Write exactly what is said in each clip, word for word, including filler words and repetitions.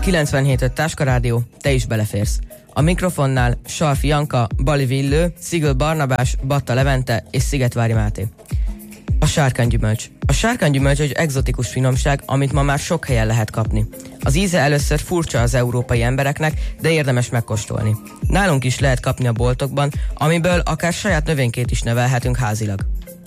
kilencvenhét öt Táska Rádió, te is beleférsz. A mikrofonnál Salfi Janka, Bali Villő, Szigl Barnabás, Batta Levente és Szigetvári Máté. A sárkánygyümölcs. A sárkánygyümölcs egy egzotikus finomság, amit ma már sok helyen lehet kapni. Az íze először furcsa az európai embereknek, de érdemes megkóstolni. Nálunk is lehet kapni a boltokban, amiből akár saját növénykét is nevelhetünk házilag.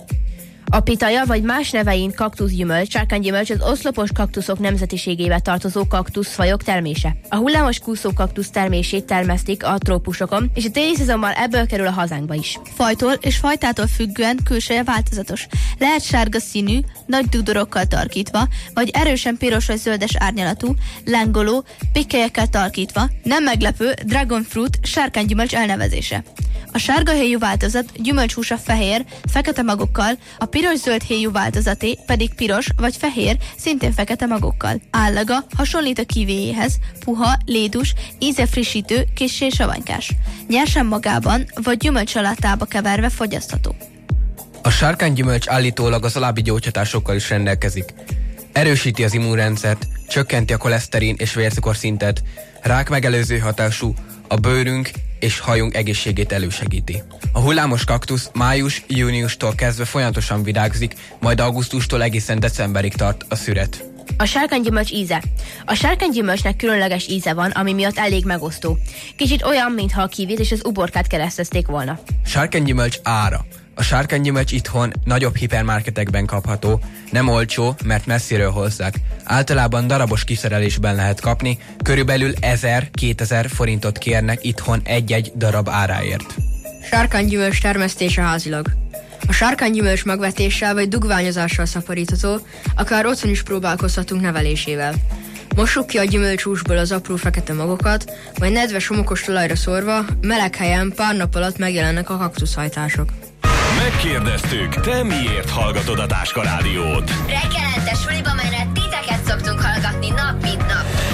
A pitaja vagy más nevein kaktuszgyümölcs, sárkánygyümölcs az oszlopos kaktuszok nemzetiségébe tartozó kaktuszfajok termése. A hullámos kúszó kaktusz termését termesztik a trópusokon, és a téli szezonban ebből kerül a hazánkba is. Fajtól és fajtától függően külseje változatos. Lehet sárga színű, nagy dúdorokkal tarkítva, vagy erősen piros vagy zöldes árnyalatú, lángoló, pikkelyekkel tarkítva. Nem meglepő dragon fruit sárkánygyümölcs elnevezése. A sárga héjú változat gyümölcshúsa fehér, fekete magokkal, a piros-zöld héjú változaté pedig piros vagy fehér, szintén fekete magokkal. Állaga hasonlít a kivéjéhez, puha, lédus, íze frissítő, kissé savanykás. Nyersen magában vagy gyümölcsalátába keverve fogyasztható. A sárkánygyümölcs állítólag az alábbi gyógyhatásokkal is rendelkezik. Erősíti az immunrendszert, csökkenti a koleszterin és vércukorszintet, rákmegelőző hatású, a bőrünk és hajunk egészségét elősegíti. A hullámos kaktusz május-júniustól kezdve folyamatosan virágzik, majd augusztustól egészen decemberig tart a szüret. A sárkánygyümölcs íze. A sárkánygyümölcsnek különleges íze van, ami miatt elég megosztó. Kicsit olyan, mintha a kivit és az uborkát keresztezték volna. Sárkánygyümölcs ára. A sárkánygyümölcs itthon nagyobb hipermarketekben kapható, nem olcsó, mert messziről hozzák. Általában darabos kiszerelésben lehet kapni, körülbelül ezer-kétezer forintot kérnek itthon egy-egy darab áráért. Sárkánygyümölcs termesztése házilag. A sárkánygyümölcs megvetéssel vagy dugványozással szaporítható, akár otthon is próbálkozhatunk nevelésével. Mossuk ki a gyümölcshúsból az apró fekete magokat, majd nedves homokos talajra szórva, meleg helyen pár nap alatt megjelennek a kaktuszhajtások. Megkérdeztük, te miért hallgatod a Táska Rádiót? Reggelente suliba menet titeket szoktunk hallgatni nap mint